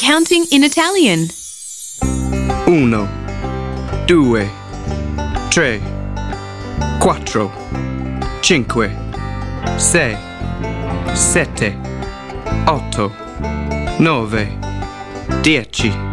counting in Italian. 1, 2, 3, 4, 5, 6, 7, 8, 9, 10.